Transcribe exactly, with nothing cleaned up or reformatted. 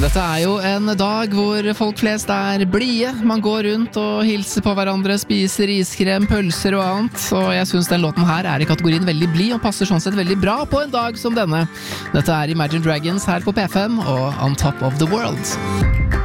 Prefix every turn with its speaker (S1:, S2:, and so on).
S1: Dette er jo en dag hvor folk flest er blide. Man går rundt og hilser på hverandre, spiser iskrem, pølser og annet. Og jeg synes den låten her er i kategorien veldig blid, og passer sånn sett veldig bra på en dag som denne. Dette er Imagine Dragons her på P fem og On Top of the World.